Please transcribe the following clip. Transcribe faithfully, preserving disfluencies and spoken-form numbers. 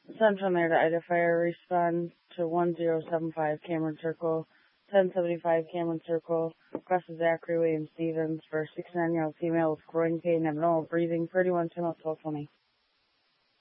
Central Air to Ida Fire, respond to one zero seven five Cameron Circle, ten seventy-five Cameron Circle, request Zachary William Stevens for a sixty-nine-year-old female with growing pain, abnormal breathing, thirty-one female twelve twenty.